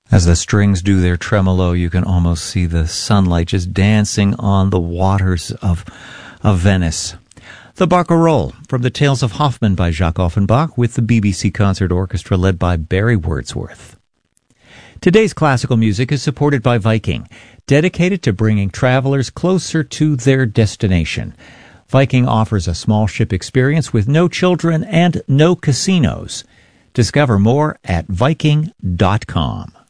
As the strings do their tremolo, you can almost see the sunlight just dancing on the waters of Venice. The Barcarolle, from the Tales of Hoffmann by Jacques Offenbach, with the BBC Concert Orchestra led by Barry Wordsworth. Today's classical music is supported by Viking, dedicated to bringing travelers closer to their destination. Viking offers a small ship experience with no children and no casinos. Discover more at Viking.com.